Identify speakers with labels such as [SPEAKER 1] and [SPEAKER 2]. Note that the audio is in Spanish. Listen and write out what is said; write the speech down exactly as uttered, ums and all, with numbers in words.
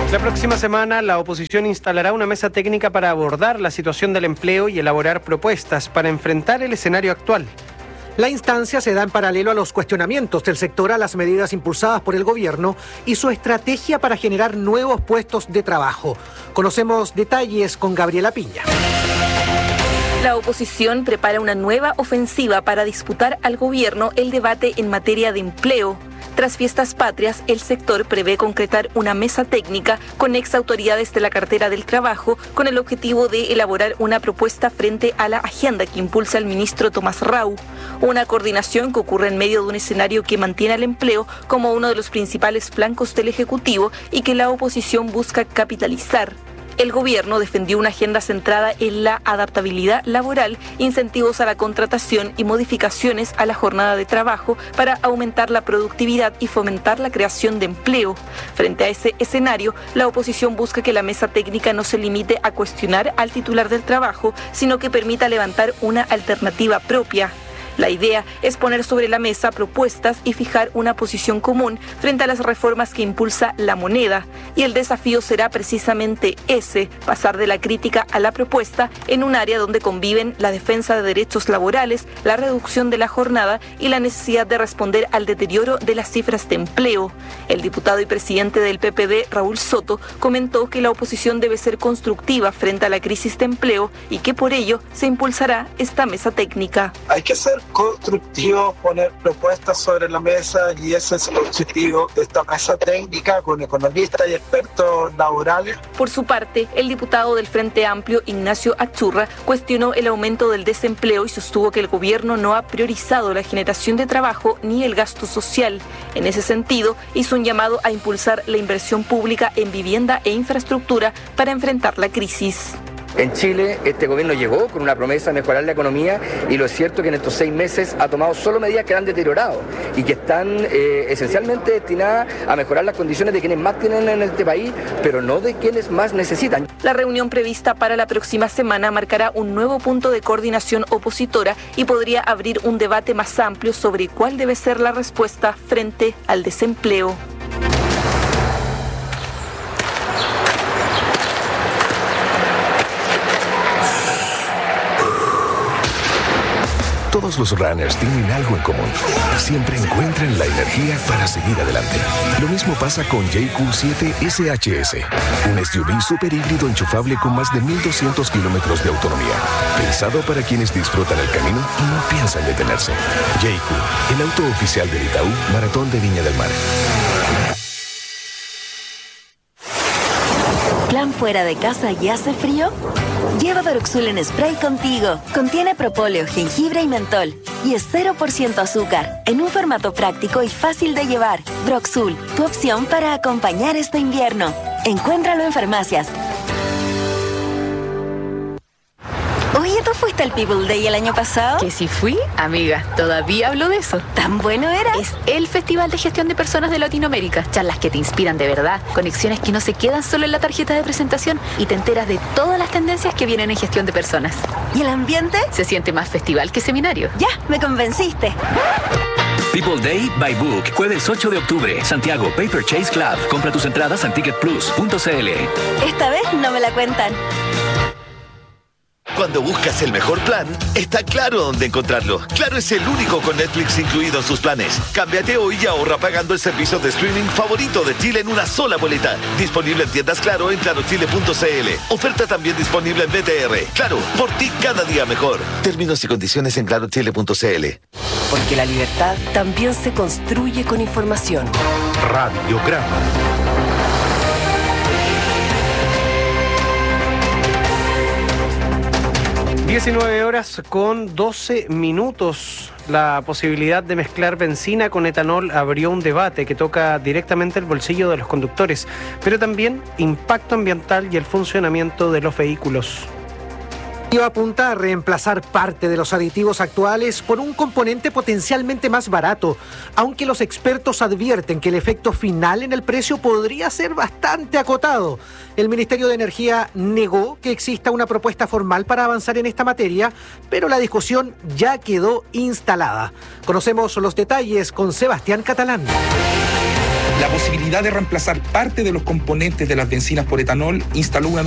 [SPEAKER 1] La próxima semana la oposición instalará una mesa técnica para abordar la situación del empleo y elaborar propuestas para enfrentar el escenario actual.
[SPEAKER 2] La instancia se da en paralelo a los cuestionamientos del sector a las medidas impulsadas por el gobierno y su estrategia para generar nuevos puestos de trabajo. Conocemos detalles con Gabriela Piña.
[SPEAKER 3] La oposición prepara una nueva ofensiva para disputar al gobierno el debate en materia de empleo. Tras fiestas patrias, el sector prevé concretar una mesa técnica con exautoridades de la cartera del trabajo con el objetivo de elaborar una propuesta frente a la agenda que impulsa el ministro Tomás Rau. Una coordinación que ocurre en medio de un escenario que mantiene al empleo como uno de los principales flancos del Ejecutivo y que la oposición busca capitalizar. El gobierno defendió una agenda centrada en la adaptabilidad laboral, incentivos a la contratación y modificaciones a la jornada de trabajo para aumentar la productividad y fomentar la creación de empleo. Frente a ese escenario, la oposición busca que la mesa técnica no se limite a cuestionar al titular del trabajo, sino que permita levantar una alternativa propia. La idea es poner sobre la mesa propuestas y fijar una posición común frente a las reformas que impulsa la moneda. Y el desafío será precisamente ese, pasar de la crítica a la propuesta en un área donde conviven la defensa de derechos laborales, la reducción de la jornada y la necesidad de responder al deterioro de las cifras de empleo. El diputado y presidente del P P D, Raúl Soto, comentó que la oposición debe ser constructiva frente a la crisis de empleo y que por ello se impulsará esta mesa técnica.
[SPEAKER 4] Hay que ser constructivo, poner propuestas sobre la mesa y ese es el objetivo de esta mesa técnica con economistas y expertos laborales.
[SPEAKER 3] Por su parte, el diputado del Frente Amplio, Ignacio Achurra, cuestionó el aumento del desempleo y sostuvo que el gobierno no ha priorizado la generación de trabajo ni el gasto social. En ese sentido, hizo un llamado a impulsar la inversión pública en vivienda e infraestructura para enfrentar la crisis.
[SPEAKER 5] En Chile, este gobierno llegó con una promesa de mejorar la economía y lo es cierto que en estos seis meses ha tomado solo medidas que han deteriorado y que están eh, esencialmente destinadas a mejorar las condiciones de quienes más tienen en este país, pero no de quienes más necesitan.
[SPEAKER 3] La reunión prevista para la próxima semana marcará un nuevo punto de coordinación opositora y podría abrir un debate más amplio sobre cuál debe ser la respuesta frente al desempleo.
[SPEAKER 6] Todos los runners tienen algo en común. Siempre encuentran la energía para seguir adelante. Lo mismo pasa con J Q siete S H S, un S U V super híbrido enchufable con más de mil doscientos kilómetros de autonomía. Pensado para quienes disfrutan el camino y no piensan detenerse. J Q, el auto oficial del Itaú Maratón de Viña del Mar.
[SPEAKER 7] ¿Plan fuera de casa y hace frío? Lleva Broxul en spray contigo. Contiene propóleo, jengibre y mentol. Y es cero por ciento azúcar, en un formato práctico y fácil de llevar. Broxul, tu opción para acompañar este invierno. Encuéntralo en farmacias. Oye, ¿tú fuiste al People Day el año pasado?
[SPEAKER 8] Que si fui, amiga, todavía hablo de eso.
[SPEAKER 7] ¿Tan bueno era?
[SPEAKER 8] Es el Festival de Gestión de Personas de Latinoamérica. Charlas que te inspiran de verdad, conexiones que no se quedan solo en la tarjeta de presentación y te enteras de todas las tendencias que vienen en gestión de personas.
[SPEAKER 7] ¿Y el ambiente?
[SPEAKER 8] Se siente más festival que seminario.
[SPEAKER 7] Ya, me convenciste.
[SPEAKER 9] People Day by Book, jueves ocho de octubre, Santiago Paper Chase Club. Compra tus entradas en ticket plus punto c l.
[SPEAKER 7] Esta vez no me la cuentan.
[SPEAKER 10] Cuando buscas el mejor plan, está claro dónde encontrarlo. Claro es el único con Netflix incluido en sus planes. Cámbiate hoy y ahorra pagando el servicio de streaming favorito de Chile en una sola boleta. Disponible en tiendas Claro en claro chile punto c l. Oferta también disponible en B T R. Claro, por ti cada día mejor. Términos y condiciones en claro chile punto c l.
[SPEAKER 11] Porque la libertad también se construye con información.
[SPEAKER 6] Radiograma.
[SPEAKER 1] diecinueve horas con doce minutos. La posibilidad de mezclar benzina con etanol abrió un debate que toca directamente el bolsillo de los conductores, pero también impacto ambiental y el funcionamiento de los vehículos.
[SPEAKER 2] Apunta a reemplazar parte de los aditivos actuales por un componente potencialmente más barato, aunque los expertos advierten que el efecto final en el precio podría ser bastante acotado. El Ministerio de Energía negó que exista una propuesta formal para avanzar en esta materia, pero la discusión ya quedó instalada. Conocemos los detalles con Sebastián Catalán.
[SPEAKER 12] la posibilidad de reemplazar parte de los componentes de las bencinas por etanol, instaló una